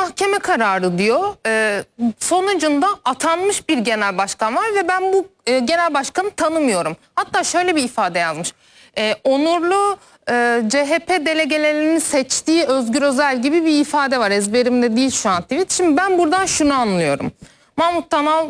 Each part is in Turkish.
mahkeme kararı diyor. Sonucunda atanmış bir genel başkan var ve ben bu genel başkanı tanımıyorum. Hatta şöyle bir ifade yazmış. Onurlu CHP delegelerinin seçtiği Özgür Özel gibi bir ifade var. Ezberimde değil şu an tweet. Şimdi ben buradan şunu anlıyorum. Mahmut Tanal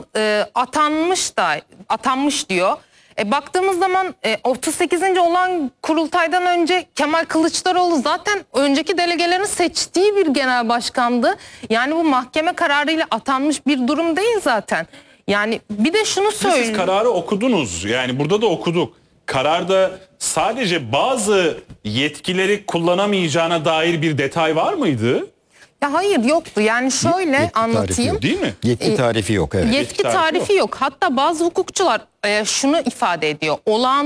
atanmış diyor. Baktığımız zaman 38. olan kurultaydan önce Kemal Kılıçdaroğlu zaten önceki delegelerin seçtiği bir genel başkandı. Yani bu mahkeme kararıyla atanmış bir durum değil zaten. Yani bir de şunu söyleyeyim. Siz kararı okudunuz. Yani burada da okuduk. Kararda sadece bazı yetkileri kullanamayacağına dair bir detay var mıydı? Ya hayır, yoktu. Yani şöyle Yetki anlatayım. tarifi Değil mi? Yetki tarifi yok. Evet. Yetki tarifi yok. Hatta bazı hukukçular şunu ifade ediyor.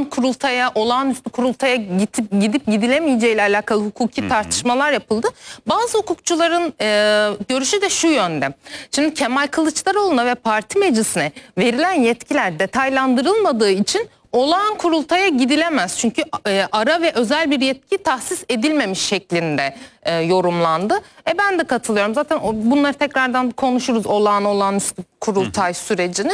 Olağanüstü kurultaya gidip gidilemeyeceğiyle alakalı hukuki tartışmalar yapıldı. Bazı hukukçuların görüşü de şu yönde. Şimdi Kemal Kılıçdaroğlu'na ve parti meclisine verilen yetkiler detaylandırılmadığı için olağan kurultaya gidilemez. Çünkü ara ve özel bir yetki tahsis edilmemiş şeklinde yorumlandı. Ben de katılıyorum. Zaten bunları tekrardan konuşuruz, olağanüstü kurultay sürecini.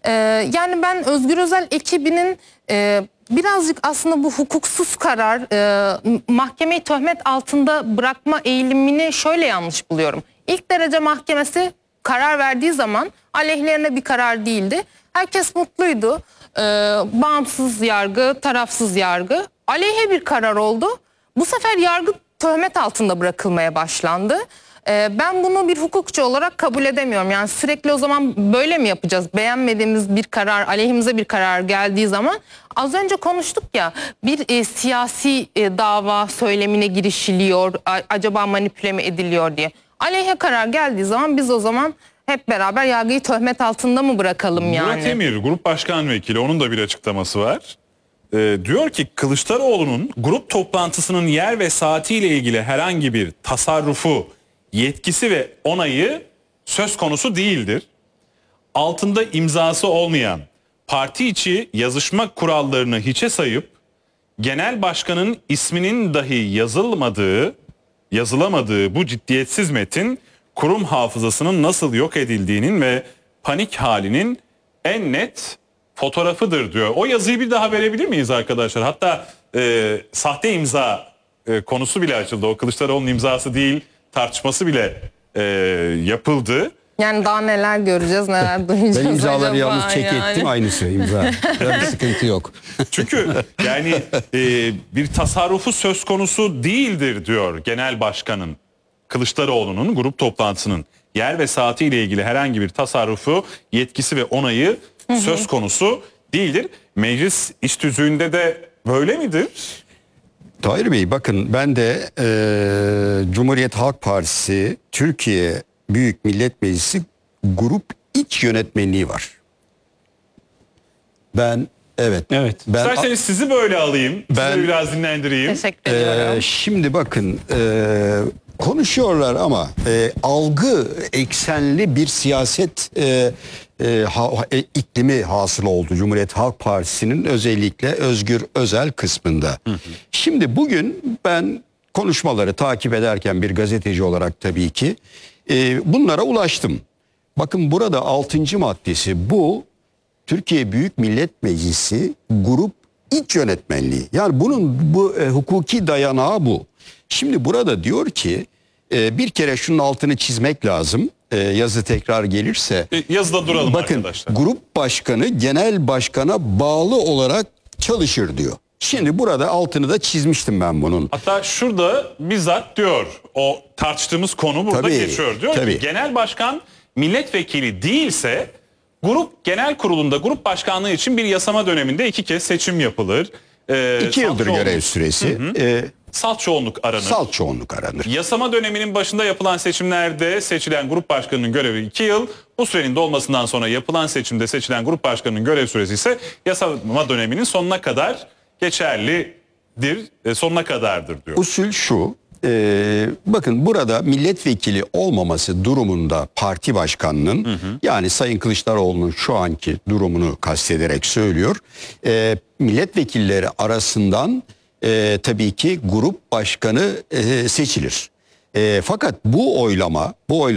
Yani ben Özgür Özel ekibinin birazcık aslında bu hukuksuz karar, mahkemeyi töhmet altında bırakma eğilimini şöyle yanlış buluyorum. İlk derece mahkemesi karar verdiği zaman aleyhlerine bir karar değildi. Herkes mutluydu. Bağımsız yargı, tarafsız yargı. Aleyhe bir karar oldu. Bu sefer yargı töhmet altında bırakılmaya başlandı. Ben bunu bir hukukçu olarak kabul edemiyorum. Yani sürekli o zaman böyle mi yapacağız? Beğenmediğimiz bir karar, aleyhimize bir karar geldiği zaman, az önce konuştuk ya, bir siyasi dava söylemine girişiliyor, acaba manipüle mi ediliyor diye. Aleyhe karar geldiği zaman biz o zaman hep beraber yargıyı töhmet altında mı bırakalım yani? Murat Emir, Grup Başkan Vekili, onun da bir açıklaması var. Diyor ki Kılıçdaroğlu'nun grup toplantısının yer ve saatiyle ilgili herhangi bir tasarrufu, yetkisi ve onayı söz konusu değildir. Altında imzası olmayan, parti içi yazışma kurallarını hiçe sayıp genel başkanın isminin dahi yazılamadığı bu ciddiyetsiz metin kurum hafızasının nasıl yok edildiğinin ve panik halinin en net fotoğrafıdır diyor. O yazıyı bir daha verebilir miyiz arkadaşlar? Hatta sahte imza konusu bile açıldı. O Kılıçdaroğlu'nun imzası değil tartışması bile yapıldı. Yani daha neler göreceğiz, neler duyacağız. Ben imzaları acaba yalnız çek yani. ettim, aynısı imza. Bir sıkıntı yok. Çünkü yani bir tasarrufu söz konusu değildir diyor Genel Başkanın. Kılıçdaroğlu'nun grup toplantısının yer ve saatiyle ilgili herhangi bir tasarrufu, yetkisi ve onayı söz konusu değildir. Meclis iş tüzüğünde de böyle midir? Tahir Bey, bakın ben de Cumhuriyet Halk Partisi Türkiye Büyük Millet Meclisi Grup İç Yönetmenliği var. Evet. İsterseniz sizi böyle alayım. Sizi biraz dinlendireyim. Teşekkür ediyorum. Şimdi bakın, konuşuyorlar ama algı eksenli bir siyaset iklimi hasıl oldu Cumhuriyet Halk Partisi'nin özellikle Özgür Özel kısmında. Şimdi bugün ben konuşmaları takip ederken bir gazeteci olarak tabii ki bunlara ulaştım. Bakın burada 6. maddesi bu: Türkiye Büyük Millet Meclisi Grup İç Yönetmenliği. Yani bunun hukuki dayanağı bu. Şimdi burada diyor ki bir kere şunun altını çizmek lazım. Yazı tekrar gelirse. Yazıda duralım bakın, arkadaşlar. grup başkanı genel başkana bağlı olarak çalışır diyor. Şimdi burada altını da çizmiştim ben bunun. Hatta şurada bizzat diyor, o tartıştığımız konu burada Tabii, geçiyor. Diyor tabii. ki genel başkan milletvekili değilse grup genel kurulunda grup başkanlığı için bir yasama döneminde 2 kez seçim yapılır. 2 yıldır görev süresi. Salt çoğunluk aranır. Salt çoğunluk aranır. Yasama döneminin başında yapılan seçimlerde seçilen grup başkanının görevi 2 yıl. Bu sürenin dolmasından sonra yapılan seçimde seçilen grup başkanının görev süresi ise yasama döneminin sonuna kadar geçerlidir, sonuna kadardır diyor. Usul şu: bakın burada milletvekili olmaması durumunda parti başkanının, yani Sayın Kılıçdaroğlu'nun şu anki durumunu kastederek söylüyor, milletvekilleri arasından tabii ki grup başkanı seçilir. Fakat bu oylama